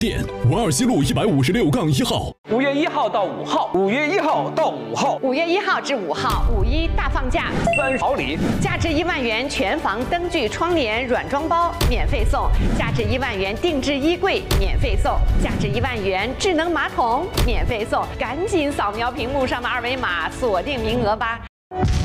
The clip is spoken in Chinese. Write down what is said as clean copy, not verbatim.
店文二西路156-1号。 5月1号到5号，5月1号到5号 ，5月1号至5号5·1大放价 ，30好礼， 价值1万元全房灯具、窗帘软装包免费送，价值1万元定制衣柜免费送，价值1万元智能马桶免费送，赶紧扫描屏幕上的2维码锁定名额吧。